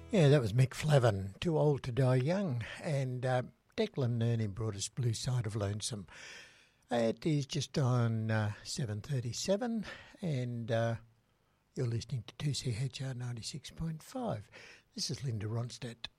Yeah, that was Mick Flavin, Too Old to Die Young, and Declan Nerney brought us Blue Side of Lonesome. It is just on 7:37, and you're listening to 2CHR 96.5. This is Linda Ronstadt.